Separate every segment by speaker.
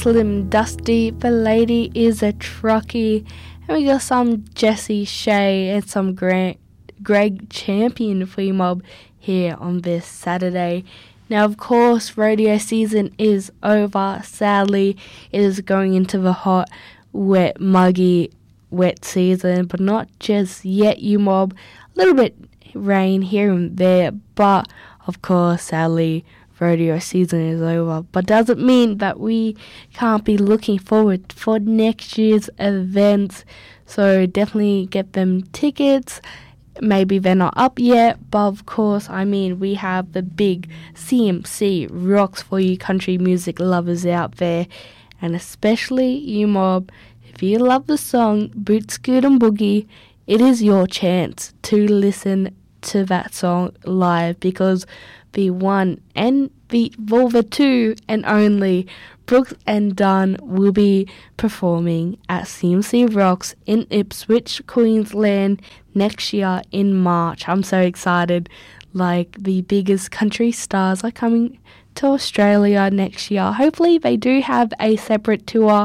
Speaker 1: Slim Dusty, The Lady is a Truckie, and we got some Jessie Shea and some Greg Champion for you mob here on this Saturday. Now, of course, rodeo season is over. Sadly, it is going into the hot, wet, muggy, wet season, but not just yet, you mob. A little bit rain here and there, but of course, sadly, rodeo season is over. But doesn't mean that we can't be looking forward for next year's events. So definitely get them tickets. Maybe they're not up yet, but of course, we have the big CMC Rocks for you country music lovers out there, and especially you mob. If you love the song Boot Scoot and Boogie, it is your chance to listen to that song live, because the one and the two and only Brooks and Dunn will be performing at CMC Rocks in Ipswich, Queensland next year in March. I'm so excited. Like, the biggest country stars are coming to Australia next year. Hopefully they do have a separate tour,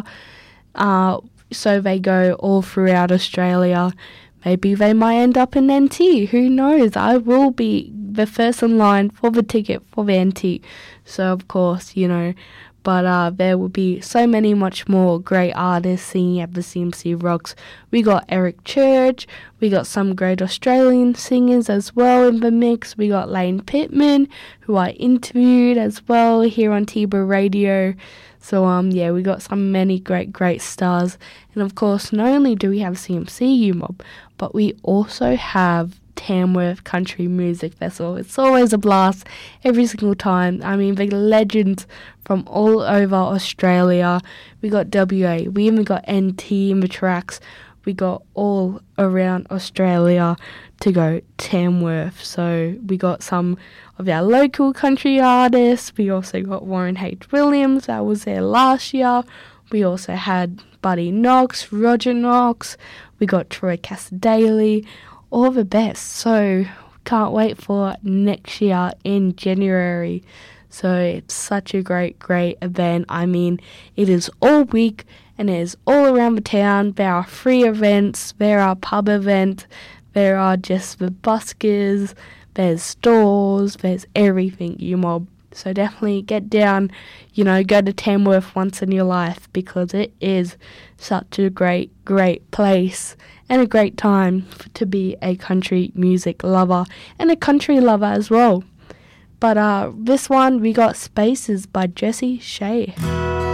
Speaker 1: so they go all throughout Australia. Maybe they might end up in NT. Who knows? I will be the first in line for the ticket for the NT. So, of course, But there will be so many much more great artists singing at the CMC Rocks. We got Eric Church. We got some great Australian singers as well in the mix. We got Lane Pittman, who I interviewed as well here on Tiba Radio. So, we got many great stars. And, of course, not only do we have CMC mob, but we also have Tamworth Country Music Festival. It's always a blast every single time. The legends from all over Australia. We got WA. We even got NT in the tracks. We got all around Australia to go Tamworth. So we got some of our local country artists. We also got Warren H. Williams, that was there last year. We also had Buddy Knox, Roger Knox. We got Troy Casadale. All the best. So can't wait for next year in January. So it's such a great event. It is all week and it is all around the town. There are free events, there are pub events, there are just the buskers, there's stores, there's everything, you mob. So definitely get down, go to Tamworth once in your life, because it is such a great place and a great time to be a country music lover and a country lover as well. But this one, we got Spaces by Jessie Shea.